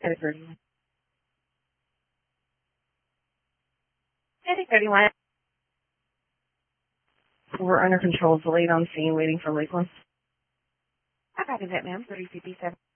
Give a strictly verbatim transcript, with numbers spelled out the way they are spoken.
Headed thirty-one. Headed thirty-one. We're under control. It's late on scene, waiting for Lakeland. I copy that, ma'am. thirty fifty-seven.